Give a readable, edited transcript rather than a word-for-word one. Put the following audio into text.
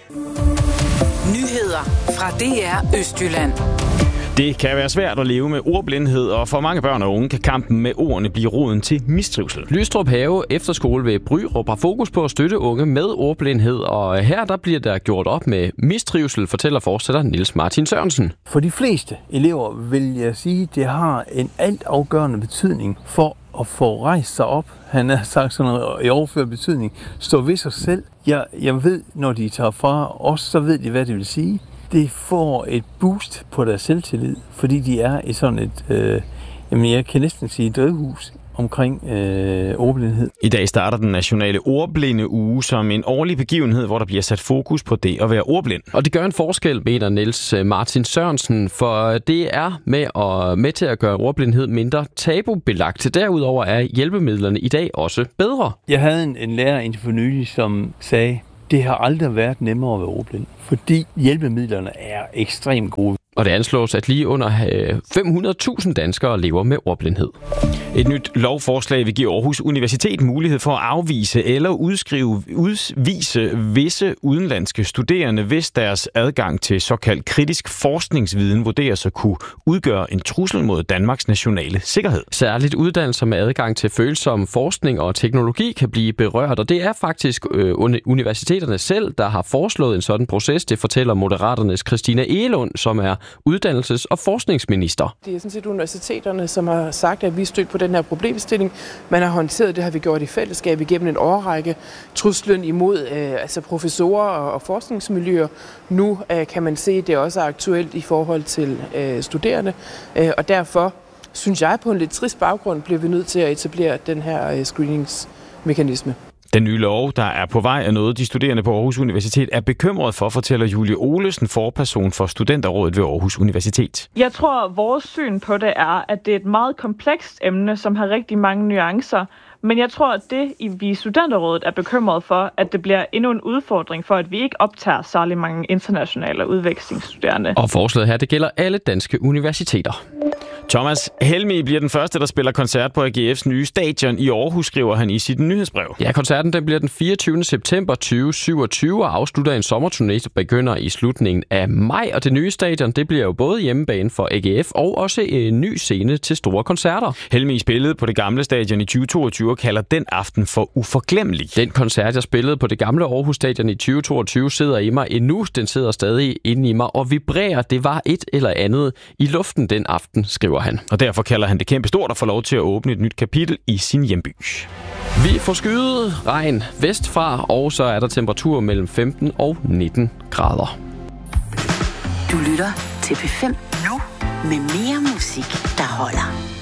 Nyheder fra DR Østjylland. Det kan være svært at leve med ordblindhed, og for mange børn og unge kan kampen med ordene blive roden til mistrivsel. Lystrup Have Efterskole ved Bryrup har fokus på at støtte unge med ordblindhed, og her der bliver der gjort op med mistrivsel, fortæller forstander Niels Martin Sørensen. For de fleste elever vil jeg sige, det har en altafgørende betydning for at få rejst sig op. Han har sagt sådan noget i overført betydning. Stå ved sig selv. Jeg ved, når de tager fra os, så ved de, hvad det vil sige. Det får et boost på deres selvtillid, fordi de er i sådan et, jeg kan næsten sige drivhus omkring ordblindhed. I dag starter den nationale ordblindeuge som en årlig begivenhed, hvor der bliver sat fokus på det at være ordblind. Og det gør en forskel, mener Niels Martin Sørensen, for det er med til at gøre ordblindhed mindre tabubelagt. Derudover er hjælpemidlerne i dag også bedre. Jeg havde en lærer indtil for nylig, som sagde, det har aldrig været nemmere at være ordblind, fordi hjælpemidlerne er ekstremt gode. Og det anslås, at lige under 500.000 danskere lever med ordblindhed. Et nyt lovforslag vil give Aarhus Universitet mulighed for at afvise eller udvise visse udenlandske studerende, hvis deres adgang til såkaldt kritisk forskningsviden vurderes at kunne udgøre en trussel mod Danmarks nationale sikkerhed. Særligt uddannelser med adgang til følsom forskning og teknologi kan blive berørt, og det er faktisk universiteterne selv, der har foreslået en sådan proces. Det fortæller Moderaternes Christina Egelund, som er uddannelses- og forskningsminister. Det er sådan set universiteterne, som har sagt, at vi støtter på den her problemstilling. Man har håndteret det, har vi gjort i fællesskab igennem en årrække. Truslen imod professorer og forskningsmiljøer. Nu kan man se, at det også er aktuelt i forhold til studerende. Og derfor synes jeg, på en lidt trist baggrund, bliver vi nødt til at etablere den her screeningsmekanisme. Den nye lov, der er på vej, er noget, de studerende på Aarhus Universitet er bekymret for, fortæller Julie Olesen, forperson for Studenterrådet ved Aarhus Universitet. Jeg tror, vores syn på det er, at det er et meget komplekst emne, som har rigtig mange nuancer. Men jeg tror, at det, vi i Studenterrådet er bekymret for, at det bliver endnu en udfordring for, at vi ikke optager særlig mange internationale udvekslingsstuderende. Og forslaget her, det gælder alle danske universiteter. Thomas Helmig bliver den første, der spiller koncert på AGF's nye stadion i Aarhus, skriver han i sit nyhedsbrev. Ja, koncerten den bliver den 24. september 2027 og afslutter en sommerturné, der begynder i slutningen af maj. Og det nye stadion, det bliver jo både hjemmebane for AGF og også en ny scene til store koncerter. Helmig spillede på det gamle stadion i 2022 og kalder den aften for uforglemmelig. Den koncert, jeg spillede på det gamle Aarhus stadion i 2022, sidder i mig endnu. Den sidder stadig inde i mig og vibrerer. Det var et eller andet i luften den aften, skriver han. Og derfor kalder han det kæmpe stort at få lov til at åbne et nyt kapitel i sin hjemby. Vi får skyet regn vestfra, og så er der temperatur mellem 15 og 19 grader. Du lytter til P5 nu med mere musik, der holder.